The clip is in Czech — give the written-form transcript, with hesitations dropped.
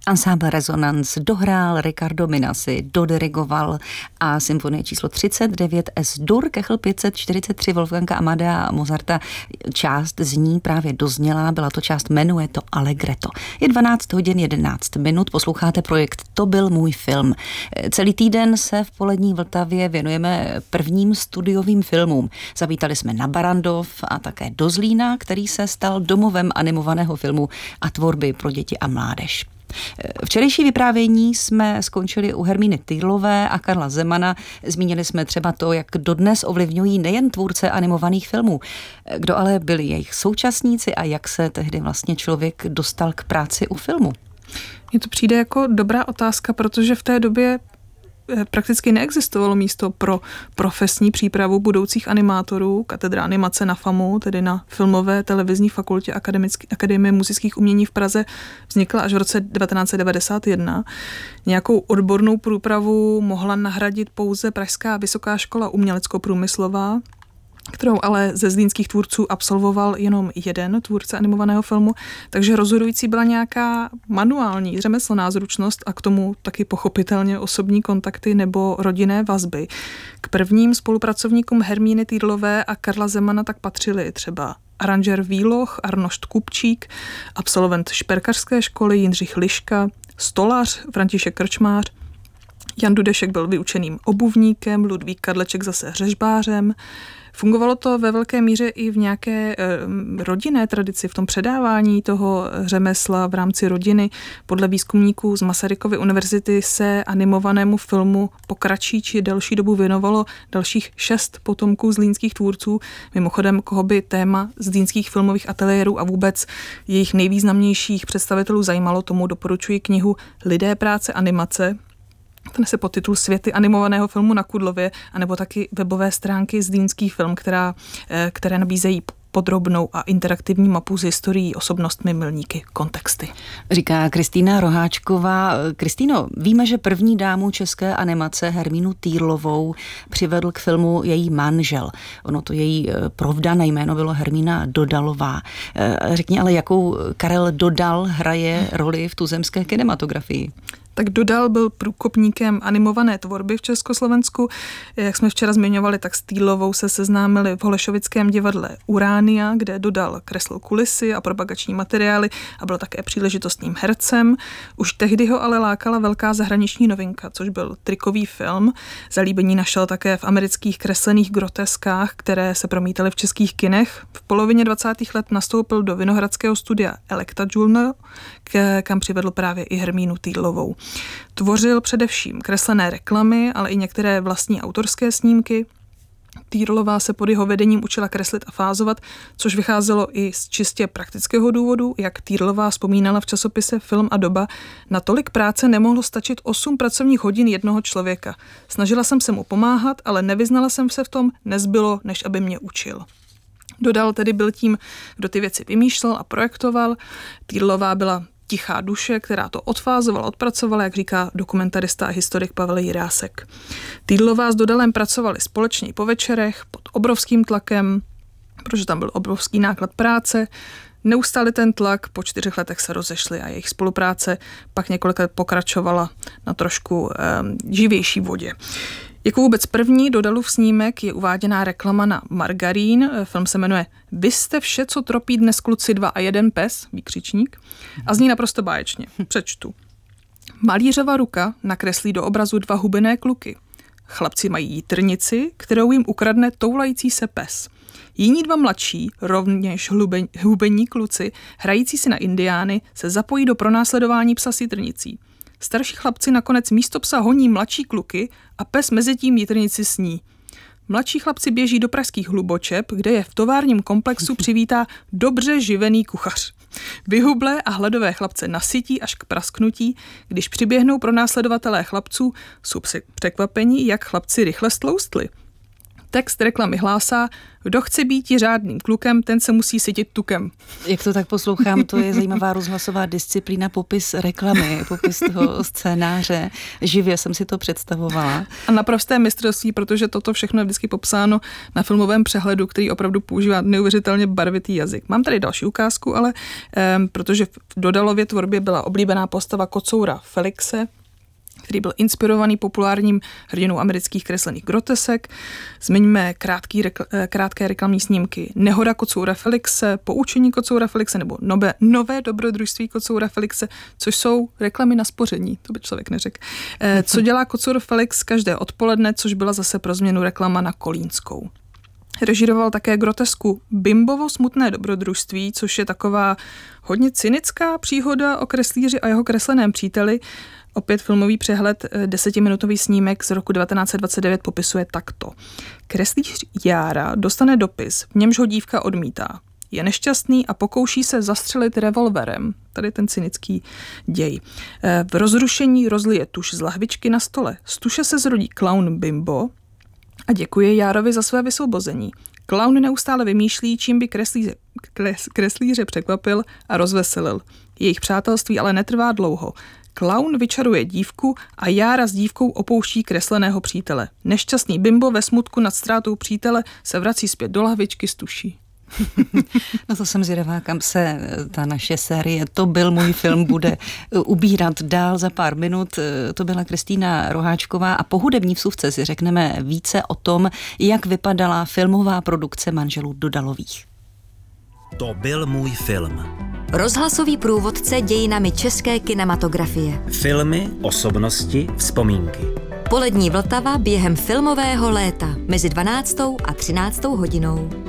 Ensemble Resonance dohrál, Riccardo Minasi dodirigoval a symfonie číslo 39 S-dur Kechl 543 Wolfganga Amadea Mozarta. Část z ní právě dozněla, byla to část Menuetto Allegretto. Je 12 hodin 11 minut, posloucháte projekt To byl můj film. Celý týden se v Polední Vltavě věnujeme prvním studiovým filmům. Zavítali jsme na Barrandov a také do Zlína, který se stal domovem animovaného filmu a tvorby pro děti a mládež. Včerejší vyprávění jsme skončili u Hermíny Týrlové a Karla Zemana. Zmínili jsme třeba to, jak dodnes ovlivňují nejen tvůrce animovaných filmů, kdo ale byli jejich současníci a jak se tehdy vlastně člověk dostal k práci u filmu. Mně to přijde jako dobrá otázka, protože v té době prakticky neexistovalo místo pro profesní přípravu budoucích animátorů. Katedra animace na FAMu, tedy na Filmové televizní fakultě Akademie múzických umění v Praze, vznikla až v roce 1991. Nějakou odbornou průpravu mohla nahradit pouze Pražská vysoká škola umělecko-průmyslová, kterou ale ze zlínských tvůrců absolvoval jenom jeden tvůrce animovaného filmu, takže rozhodující byla nějaká manuální řemeslná zručnost a k tomu taky pochopitelně osobní kontakty nebo rodinné vazby. K prvním spolupracovníkům Hermíny Týrlové a Karla Zemana tak patřili třeba aranžér Výloh, Arnošt Kupčík, absolvent šperkařské školy Jindřich Liška, stolař František Krčmář, Jan Dudešek byl vyučeným obuvníkem, Ludvík Kadleček zase řežbářem. Fungovalo to ve velké míře i v nějaké rodinné tradici, v tom předávání toho řemesla v rámci rodiny. Podle výzkumníků z Masarykovy univerzity se animovanému filmu po kratší či delší dobu věnovalo dalších 6 potomků zlínských tvůrců. Mimochodem, koho by téma zlínských filmových ateliérů a vůbec jejich nejvýznamnějších představitelů zajímalo, tomu doporučuji knihu Lidé práce animace. Ten se podtitul Světy animovaného filmu na Kudlově, anebo taky webové stránky Zlínský film, které nabízejí podrobnou a interaktivní mapu z historií, osobnostmi, milníky, kontexty. Říká Kristýna Roháčková. Kristýno, víme, že první dámu české animace Hermínu Týrlovou přivedl k filmu její manžel. Ono to její provdané jméno bylo Hermína Dodalová. Řekni ale, jakou Karel Dodal hraje roli v tuzemské kinematografii? Tak Dodal byl průkopníkem animované tvorby v Československu. Jak jsme včera zmiňovali, tak s Týrlovou se seznámili v Holešovickém divadle Uránia, kde Dodal kreslil kulisy a propagační materiály a byl také příležitostným hercem. Už tehdy ho ale lákala velká zahraniční novinka, což byl trikový film. Zalíbení našel také v amerických kreslených groteskách, které se promítaly v českých kinech. V polovině 20. let nastoupil do vinohradského studia Electa Journal, kam přivedl právě i Hermínu Týrlovou. Tvořil především kreslené reklamy, ale i některé vlastní autorské snímky. Týrlová se pod jeho vedením učila kreslit a fázovat, což vycházelo i z čistě praktického důvodu. Jak Týrlová vzpomínala v časopise Film a doba, na tolik práce nemohlo stačit 8 pracovních hodin jednoho člověka. Snažila jsem se mu pomáhat, ale nevyznala jsem se v tom, nezbylo, než aby mě učil. Dodal tedy byl tím, kdo ty věci vymýšlel a projektoval. Týrlová byla tichá duše, která to odfázovala, odpracovala, jak říká dokumentarista a historik Pavel Jirásek. Týrlová s Dodalem pracovali společně po večerech, pod obrovským tlakem, protože tam byl obrovský náklad práce. Neustále ten tlak, po 4 letech se rozešli a jejich spolupráce pak několik let pokračovala na trošku živější vodě. Jako vůbec první Dodalův snímek je uváděná reklama na margarín. Film se jmenuje Vy jste vše, co tropí dnes kluci 2 a 1 pes, výkřičník, a zní naprosto báječně. Přečtu. Malířova ruka nakreslí do obrazu 2 hubené kluky. Chlapci mají jitrnici, kterou jim ukradne toulající se pes. Jiní 2 mladší, rovněž hubení kluci, hrající si na indiány, se zapojí do pronásledování psa s jitrnicí. Starší chlapci nakonec místo psa honí mladší kluky a pes mezitím jitrnici sní. Mladší chlapci běží do pražských Hlubočep, kde je v továrním komplexu přivítá dobře živený kuchař. Vyhublé a hladové chlapce nasytí až k prasknutí, když přiběhnou pronásledovatelé chlapců, jsou překvapení, jak chlapci rychle stloustli. Text reklamy hlásá: kdo chce být řádným klukem, ten se musí sytit tukem. Jak to tak poslouchám, to je zajímavá rozhlasová disciplína, popis reklamy, popis toho scénáře. Živě jsem si to představovala. A naprosté mistrovství, protože toto všechno je vždycky popsáno na filmovém přehledu, který opravdu používá neuvěřitelně barvitý jazyk. Mám tady další ukázku, ale protože v Dodalově tvorbě byla oblíbená postava kocoura Felixe, který byl inspirovaný populárním hrdinou amerických kreslených grotesek. Zmiňme krátké reklamní snímky Nehoda kocoura Felixe, Poučení kocoura Felixe nebo Nové dobrodružství kocoura Felixe, což jsou reklamy na spoření, to by člověk neřekl. Co dělá kocour Felix každé odpoledne, což byla zase pro změnu reklama na Kolínskou. Režíroval také grotesku Bimbovo smutné dobrodružství, což je taková hodně cynická příhoda o kreslíři a jeho kresleném příteli. Opět filmový přehled, 10minutový snímek z roku 1929 popisuje takto. Kreslíř Jára dostane dopis, v němž ho dívka odmítá. Je nešťastný a pokouší se zastřelit revolverem. Tady ten cynický děj. V rozrušení rozlije tuš z lahvičky na stole. Z tuše se zrodí klaun Bimbo a děkuje Járovi za své vysvobození. Klaun neustále vymýšlí, čím by kreslíře překvapil a rozveselil. Jejich přátelství ale netrvá dlouho. Klaun vyčaruje dívku a Jára s dívkou opouští kresleného přítele. Nešťastný Bimbo ve smutku nad ztrátou přítele se vrací zpět do lahvičky s tuší. No to jsem zvědavá, kam se ta naše série To byl můj film bude ubírat dál za pár minut. To byla Kristýna Roháčková a po hudební vsuvce si řekneme více o tom, jak vypadala filmová produkce manželů Dodalových. To byl můj film. Rozhlasový průvodce dějinami české kinematografie. Filmy, osobnosti, vzpomínky. Polední Vltava během filmového léta mezi 12. a 13. hodinou.